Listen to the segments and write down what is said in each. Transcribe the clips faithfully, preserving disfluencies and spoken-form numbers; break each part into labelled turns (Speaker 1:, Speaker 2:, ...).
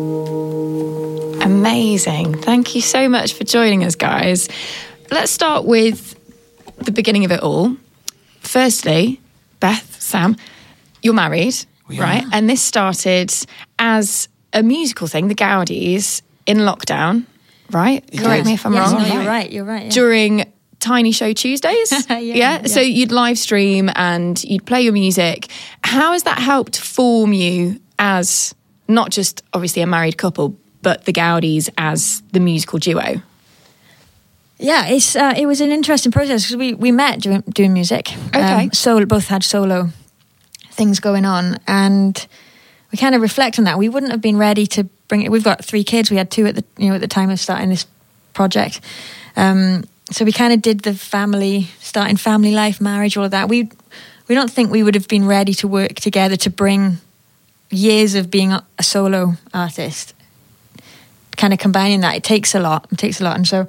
Speaker 1: Amazing. Thank you so much for joining us, guys. Let's start with the beginning of it all. Firstly, Beth, Sam, you're married, we right? Are. And this started as a musical thing, the Gowdies, in lockdown, right?
Speaker 2: It
Speaker 1: Correct
Speaker 2: is.
Speaker 1: me if I'm
Speaker 3: yes,
Speaker 1: wrong.
Speaker 3: No, you're right, you're right. Yeah.
Speaker 1: During Tiny Show Tuesdays?
Speaker 3: yeah,
Speaker 1: yeah?
Speaker 3: yeah.
Speaker 1: So you'd live stream and you'd play your music. How has that helped form you as not just obviously a married couple, but the Gowdies as the musical duo?
Speaker 3: Yeah, it's uh, it was an interesting process because we, we met doing, doing music.
Speaker 1: Okay.
Speaker 3: Um, so both had solo things going on, and we kind of reflect on that. We wouldn't have been ready to bring it. We've got three kids. We had two at the you know at the time of starting this project. Um, so we kind of did the family, starting family life, marriage, all of that. We we don't think we would have been ready to work together to bring years of being a, a solo artist, kind of combining that. It takes a lot. It takes a lot, and so.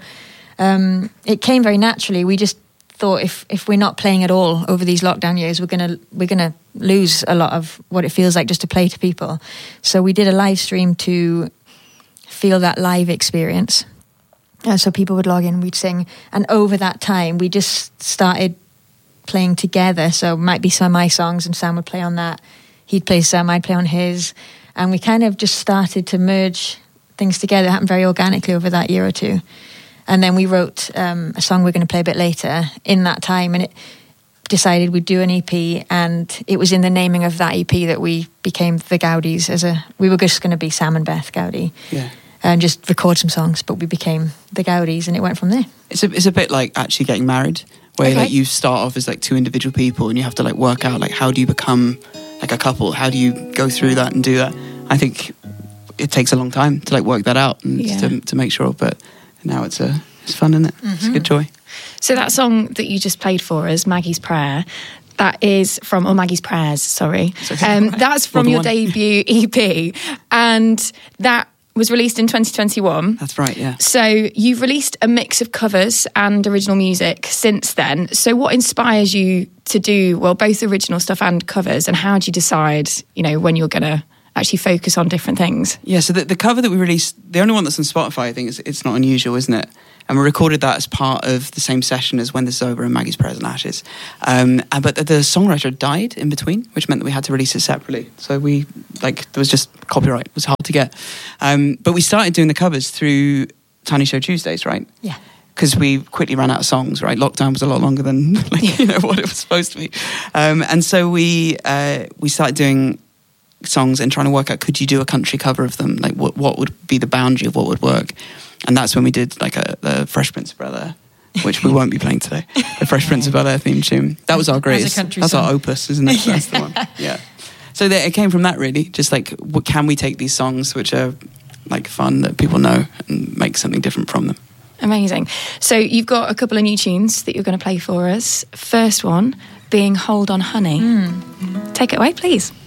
Speaker 3: Um, it came very naturally. We just thought if if we're not playing at all over these lockdown years, we're gonna we're gonna lose a lot of what it feels like just to play to people. So we did a live stream to feel that live experience. And so people would log in, we'd sing, and over that time we just started playing together. So it might be some of my songs, and Sam would play on that. He'd play some, I'd play on his, and we kind of just started to merge things together. It happened very organically over that year or two. And then we wrote um, a song we're going to play a bit later in that time, and it decided we'd do an E P, and it was in the naming of that E P that we became the Gowdies. As a, we were just going to be Sam and Beth Gowdy,
Speaker 2: yeah,
Speaker 3: and just record some songs, but we became the Gowdies, and it went from there.
Speaker 2: It's a, it's a bit like actually getting married, where
Speaker 1: okay.
Speaker 2: like you start off as like two individual people, and you have to like work out like how do you become like a couple? How do you go through that and do that? I think it takes a long time to like work that out and
Speaker 1: yeah.
Speaker 2: to to make sure, but. Now it's a it's fun, isn't it? Mm-hmm. It's a good joy.
Speaker 1: So that song that you just played for us, Maggie's Prayer, that is from, or Maggie's Prayers, sorry.
Speaker 2: Okay.
Speaker 1: Um, that's from your
Speaker 2: one.
Speaker 1: debut E P, and that was released in twenty twenty-one.
Speaker 2: That's right, yeah.
Speaker 1: So you've released a mix of covers and original music since then. So what inspires you to do, well, both original stuff and covers, and how do you decide, you know, when you're going to actually focus on different things?
Speaker 2: Yeah, so the, the cover that we released, the only one that's on Spotify, I think, is It's Not Unusual, isn't it? And we recorded that as part of the same session as When This Is Over and Maggie's Prayers and Ashes. Um, and, but the, the songwriter died in between, which meant that we had to release it separately. So we, like, there was just copyright. It was hard to get. Um, but we started doing the covers through Tiny Show Tuesdays, right?
Speaker 3: Yeah.
Speaker 2: Because we quickly ran out of songs, right? Lockdown was a lot longer than, like, you know, what it was supposed to be. Um, and so we uh, we started doing songs and trying to work out, could you do a country cover of them? Like what what would be the boundary of what would work? And that's when we did like a the Fresh Prince of Bel-Air, which we won't be playing today. The Fresh Prince of Bel-Air theme tune. That was our greatest. That's
Speaker 3: song.
Speaker 2: our opus, isn't it? That's the one. Yeah. So that, it came from that really. Just like, what, can we take these songs which are like fun that people know and make something different from them?
Speaker 1: Amazing. So you've got a couple of new tunes that you're going to play for us. First one being Hold On Honey. Mm. Take it away, please.